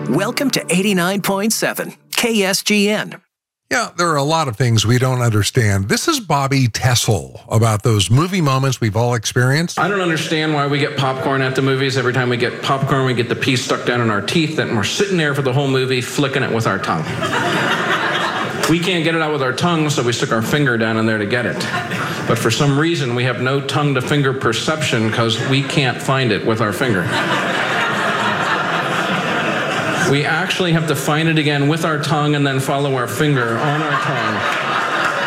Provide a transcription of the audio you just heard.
Welcome to 89.7 KSGN. Yeah, there are a lot of things we don't understand. This is Bobby Tessel about those movie moments we've all experienced. I don't understand why we get popcorn at the movies. Every time we get popcorn, we get the piece stuck down in our teeth, and we're sitting there for the whole movie flicking it with our tongue. We can't get it out with our tongue, so we stick our finger down in there to get it. But for some reason, we have no tongue-to-finger perception because we can't find it with our finger. We actually have to find it again with our tongue and then follow our finger on our tongue